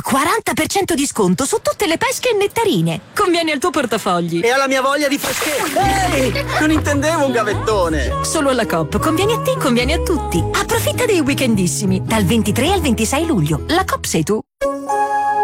40% di sconto su tutte le pesche e nettarine. Conviene al tuo portafogli. E alla mia voglia di freschezza. Ehi, non intendevo un gavettone. Solo alla Coop. Conviene a te, conviene a tutti. Approfitta dei weekendissimi. Dal 23 al 26 luglio. La Coop sei tu.